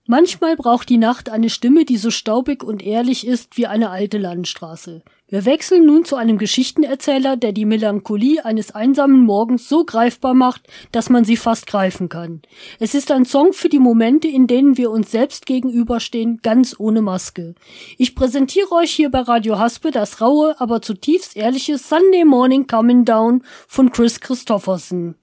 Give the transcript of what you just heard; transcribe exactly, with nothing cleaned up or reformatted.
Manchmal braucht die Nacht eine Stimme, die so staubig und ehrlich ist wie eine alte Landstraße. Wir wechseln nun zu einem Geschichtenerzähler, der die Melancholie eines einsamen Morgens so greifbar macht, dass man sie fast greifen kann. Es ist ein Song für die Momente, in denen wir uns selbst gegenüberstehen, ganz ohne Maske. Ich präsentiere euch hier bei Radio Haspe das raue, aber zutiefst ehrliche Sunday Morning Coming Down von Kris Kristofferson.